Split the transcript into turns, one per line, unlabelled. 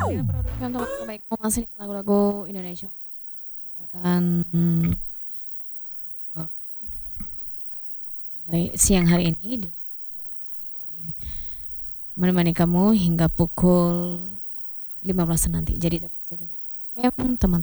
Dengan produksi untuk terbaik masih lagu-lagu Indonesia kesempatan siang hari ini menemani kamu hingga pukul 15 nanti. Jadi tetap stay tune teman-teman.